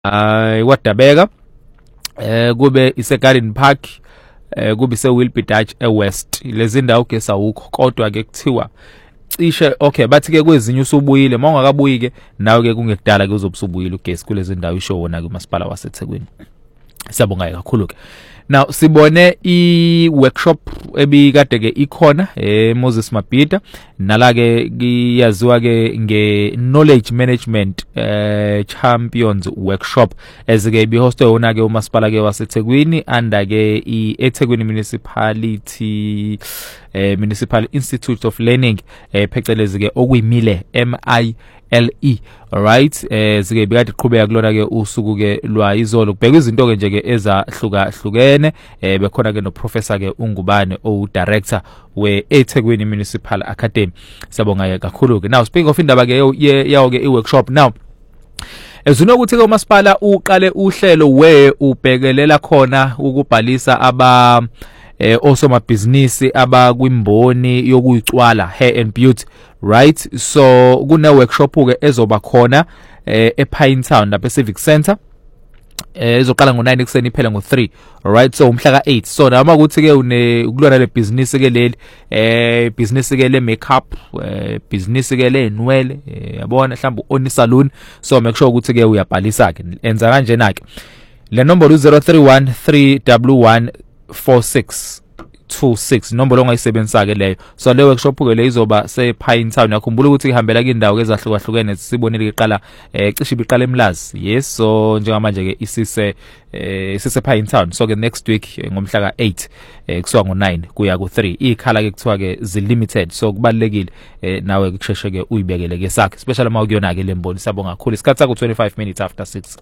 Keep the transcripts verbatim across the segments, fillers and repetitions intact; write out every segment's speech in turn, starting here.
ay kwaDabeka eh kube ise Garden Park eh kube ise Wilby Dutch eWest lezi ndawo ke sawukho kodwa ke kuthiwa cishe okay bathi ke kwezinye usubuyile mawungakabuyi ke nawe ke kungekudala ke uzobusubuyile ugesi kulezi ndawo isho wona ke uMasipala waseThekwini. Siyabonga kakhulu ke. Now sibone I workshop ebikade ke ikhona eh Moses Mabhida nala ke kuyaziwa ke nge knowledge management eh champions workshop ezike bi hosted wona ke uMasipala ke waseThekwini under ke I eThekwini municipality eh Municipal Institute of Learning eh phecelezi ke okuyimile M I L E. Alright eh zike bikade qhubeka kulona ke usuku ke lwa izolo kubheka izinto ke nje ke ezahluka hlukene eh bekhona ke no professor ke uNgubane o director we eThekwini Municipal Academy. Sabonga ke kakhulu ke. Now speaking of indaba ke yawo ke I workshop now ezunokuthi ke uMasipala uqale uhlelo we ubhekelela khona ukubhalisa aba eh osomabhizinisi aba kwimboni yokuyicwala hair and beauty, right? So kune workshop ke ezoba khona eh ePine Town lapha eCivic Center eh izoqala ngo nine ekseni iphela ngo three. Alright, so umhla ka eight. So nama ukuthi ke une ukulona le business ke leli eh business ke le makeup eh business ke le nwele yabona mhlawumbe oni salon, so make sure ukuthi ke uyabhalisa ke enza kanjena ke le number zero three one three one one four six two six nombolo ongayisebenzisa ke leyo. So le workshop ke le izoba se Pine Town. Yakhumbula ukuthi ihambela ke indawo ezahlukahlukene sibonile iqala eh cishe ibiqala eMlazi. Yes, so njengamanje ke isise eh isise Pine Town. So ke next week ngomhla ka eight eh kusuka ngo nine kuya ku three ikhala ke kuthiwa ke zi limited, so kubalekile eh nawe kusheshe ke uyibekele ke sakhe especially uma ukuyona ke lemboni. Sabonga kakhulu. Isikhathi sakho twenty-five minutes after six.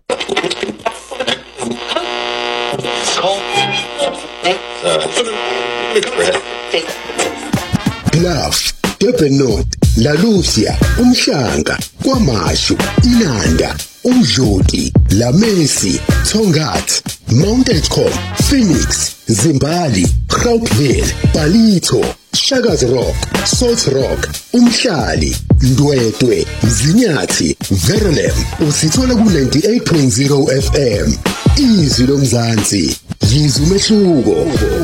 Bluff, Durban North, La Lucia, Umhlanga, KwaMashu, Inanda, Umdloti, La Mesi, Tongat, Mount Edgecombe, Phoenix, Zimbali, Gauteville, Palito, Shaga's Rock, Salt Rock, Umhlali, Ndwedwe, Mzinyathi, Verulam, usithola ku ninety-eight point zero F M. Izwi lomzansi, yizwi umehluko.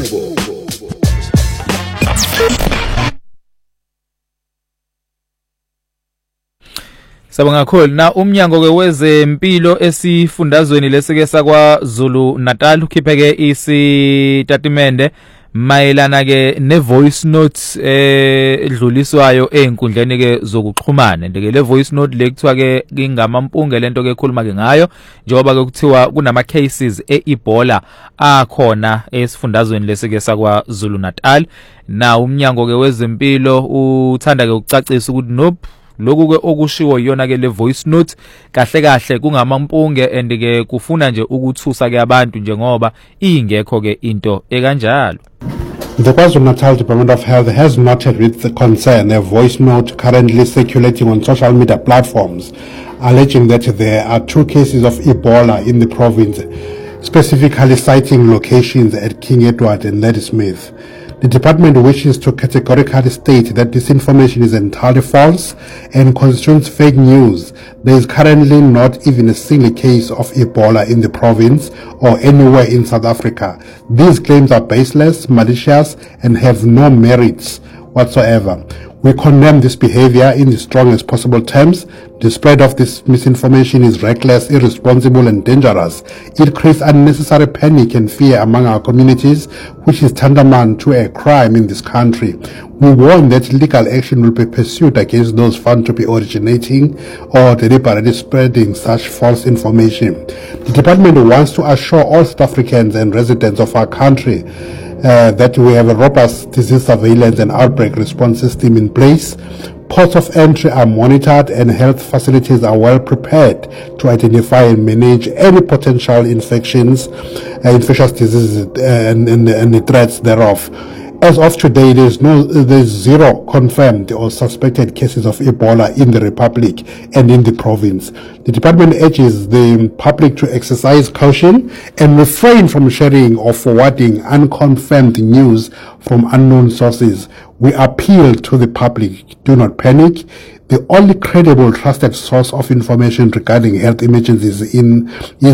Sabonga kakhulu. Na umnyango ke wezempilo esifundazweni lesike sakwaZulu Natal ukhiphe ke isitatimende mayelana ke ne voice note eh edluliswayo einkundleni ke zokuxhumana. Ndeke le voice note lekuthiwa ke ingamampunge lento ke ekhuluma ke ngayo njengoba ke kuthiwa kunama cases eEbola akhona esifundazweni lesike sakwaZulu Natal. Na umnyango ke wezempilo uthanda ke ukucacisa ukuthi nope lokhu ke okushiwo yona ke le voice note kahle kahle kungamampunge and ke kufuna nje ukuthusa ke abantu njengoba ingekho ke into ekanjalo. The KwaZulu-Natal Department of Health has noted with the concern a voice note currently circulating on social media platforms alleging that there are two cases of Ebola in the province, specifically citing locations at King Edward and Ladysmith. The department wishes to categorically state that this information is entirely false and constitutes fake news. There is currently not even a single case of Ebola in the province or anywhere in South Africa. These claims are baseless, malicious, and have no merits whatsoever. We condemn this behavior in the strongest possible terms. The spread of this misinformation is reckless, irresponsible, and dangerous. It creates unnecessary panic and fear among our communities, which is tantamount to a crime in this country. We warn that legal action will be pursued against those found to be originating or deliberately spreading such false information. The department wants to assure all South Africans and residents of our country Uh, that we have a robust disease surveillance and outbreak response system in place. Ports of entry are monitored and health facilities are well prepared to identify and manage any potential infections, uh, infectious diseases uh, and, and, and the threats thereof. As of today, there is no, there is zero confirmed or suspected cases of Ebola in the Republic and in the province. The department urges the public to exercise caution and refrain from sharing or forwarding unconfirmed news from unknown sources. We appeal to the public: do not panic. the only credible, trusted source of information regarding health emergencies in